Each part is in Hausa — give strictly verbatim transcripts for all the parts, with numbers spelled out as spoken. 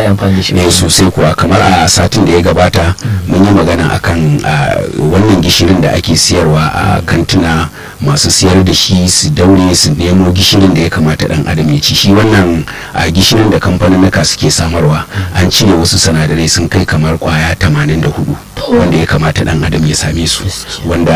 amfani da shi ne sosai kuwa. Kamar a satin da ya gabata mun yi magana akan wannan gishirin da ake siyarwa a kantuna, masu siyar da shi su daure su nemo gishirin da ya kamata dan adam ya ci. Shi wannan gishirin da kamfanin naka suke samarwa an cire wasu sinadarai sun kai kamar kwaya tamanin da hudu wanda ya kamata dan adam ya same su, wanda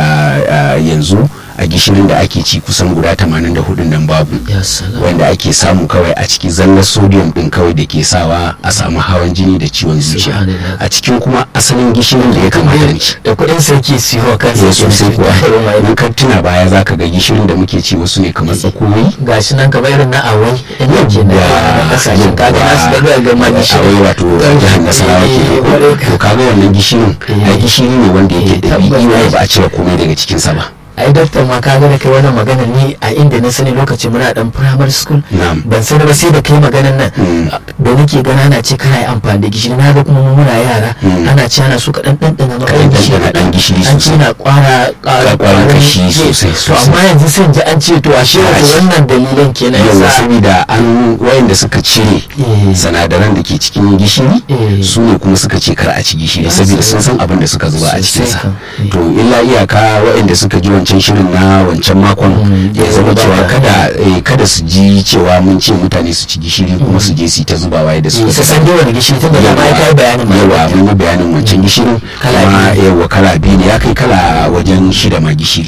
yanzu a gishirin da ake ci kusan guda tamanin da hudu nan babu, wanda ake samu kawai a cikin zallar sodium din kawai da ke sawa a samu hawan jini da ciwon zuciya. A cikin kuma asalin gishirin da ya kamata ci da kudin sarki siyo kansa sosai kuwa. In ka tuna baya zaka ga gishirin da muke ci wasu ne kamar tsakoyi, gashi nan kamar irin na awai ina ke na kasashen kaga nasu da ga ma awai wato jihar Nasarawa ke. To kaga wannan gishirin ai gishiri ne wanda yake da biyu ba a cire komai daga cikin sa ba. ai doktor ma kaga da kai wannan magana ni a inda na sani lokacin muna dan primary school ban sani ba sai da kai maganan nan da nake gana na ce kana yi amfani da gishiri na ga kuma muna yara ana ce ana so ka dan dan dan maka gishiri an ce na kwara kwara kashi sosai to amma yanzu sai ji an ce to ashe wannan dalilan kenan yasa saboda an wayanda suka cire sanadaran da ke cikin gishiri su ne kuma suka ce kar a ci gishiri saboda sun san abin da suka zuba a cikin sa. To illa iyaka wayanda suka ji wancan shirin na wancan makon ya zama cewa kada kada su ji cewa mun ce mutane su ci gishiri kuma su je su ta zubawa da su su san yawan gishiri tunda da ma kai bayanin yawa mun yi bayanin wancan gishirin kuma yawa kala biyu ne ya kai kala wajen shida ma gishiri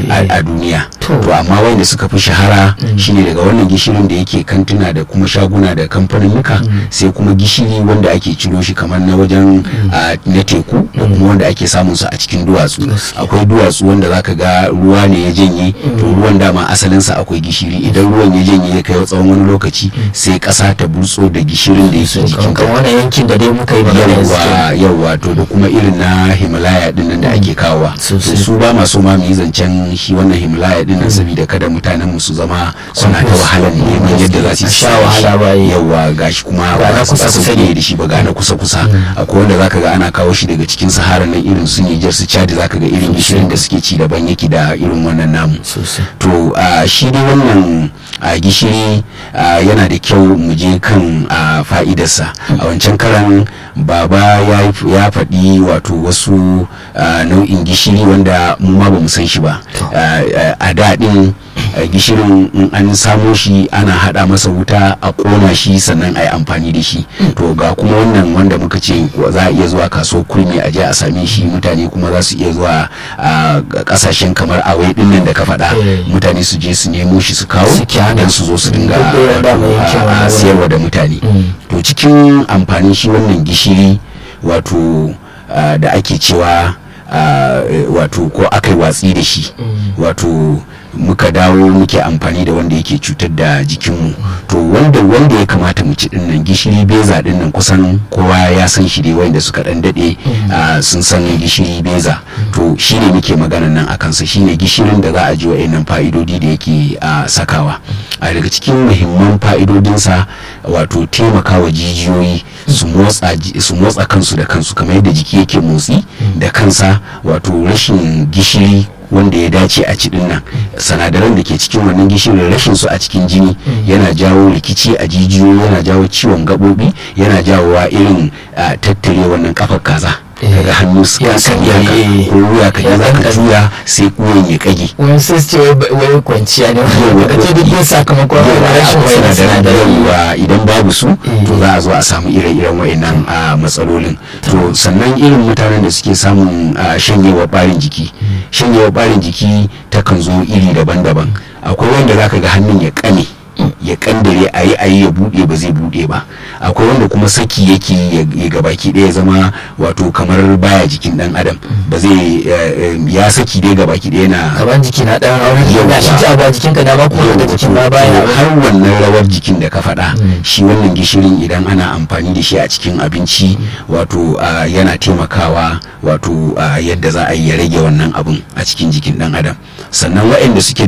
a duniya. To amma wanda suka fi shahara shine daga wannan gishirin da yake kantuna da kuma shaguna da kamfanin nuka, sai kuma gishiri wanda ake ciro shi kamar na wajen na teku da kuma wanda ake samun su a cikin duwatsu. Akwai duwatsu wanda zaka ga ruwa ne ya janye, to ruwan dama asalinsa akwai gishiri, idan ruwan ya janye ya kai tsawon wani lokaci sai kasa ta burtso da gishirin da yake cikin kan wani yankin da dai muka yi yawa yawa to da kuma irin na Himalaya din nan da ake kawowa. To su ba masu ma mu yi zancen shi wannan Himalaya din nan saboda kada mutanen mu su zama suna ta wahalar neman yadda za su sha wahala ba yawa gashi kuma ba kusa kusa ne da shi ba ga na kusa kusa. Akwai wanda zaka ga ana kawo shi daga cikin Sahara nan irin su Niger su Chad, zaka ga irin gishirin da suke ci daban yake da irin wannan namu. To shi dai wannan gishiri yana da kyau mu je kan fa'idarsa. A wancan karan baba ya faɗi wato wasu nau'in gishiri wanda mu ma ba mu san shi ba. A daɗin gishirin in an samo shi ana hada masa wuta a kona shi sannan a yi amfani da shi. To ga kuma wannan wanda muka ce za a iya zuwa kasuwar kurmi a je a same shi, mutane kuma za su iya zuwa a kasashen kamar awai din nan da ka faɗa, mutane su je su nemo shi su kawo don su zo su dinga siyarwa da mutane. To cikin amfanin shi wannan gishiri wato da ake cewa wato ko aka yi watsi da shi wato muka dawo muke amfani da wanda yake cutar da jikinmu. To wanda wanda ya kamata mu ci dinnan gishiri beza dinnan kusan kowa ya san shi dai, wanda suka dan dade sun san gishiri beza. To shine muke magana nan akan sa, shine gishirin da za a ji wa'annan fa'idodi da yake sakawa. A daga cikin muhimman fa'idodinsa wato taimakawa jijiyoyi su motsa su motsa kansu da kansu kamar yadda jiki yake motsi da kansa. Wato rashin gishiri wanda ya dace a ci dinnan, sanadaran da ke cikin wannan gishirin rashin su a cikin jini yana jawo rikici a jijiyoyi, yana jawo ciwon gabobi, yana jawowa irin tattare wannan kafar kaza daga hannu su kan sanya ka ko wuya ka za ka juya sai kuwan ya kage. Wani sai ce wai kwanciya ne wanda ce duk sakamakon rashin sinadaran wa idan babu su to za a zo a samu ire-iren wa'annan matsalolin. To sannan irin mutanen da suke samun shanyewa barin jiki, shanyewa barin jiki takan zo iri daban-daban. Akwai wanda zaka ga hannun ya kame ya kandare a yi a yi ya bude ba zai bude ba. Akwai wanda kuma saki yake ya gabaki ɗaya zama wato kamar baya jikin dan adam, ba zai ya saki dai gabaki ɗaya na gaban jiki na dan rawar da shi ta ba jikin ka da ba ko da jikin ba baya har wannan rawar jikin da ka faɗa. Shi wannan gishirin idan ana amfani da shi a cikin abinci wato yana taimakawa wato yadda za a yi ya rage wannan abun a cikin jikin dan adam. Sannan waɗanda suke